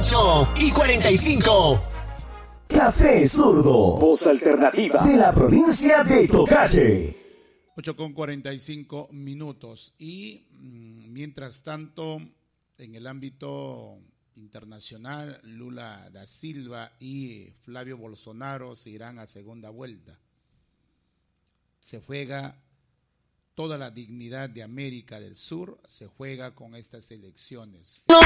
8:45. Café Zurdo, voz alternativa de la provincia de Tocache. 8:45. Y mientras tanto, en el ámbito internacional, Lula da Silva y Flavio Bolsonaro se irán a segunda vuelta. Se juega toda la dignidad de América del Sur, se juega con estas elecciones.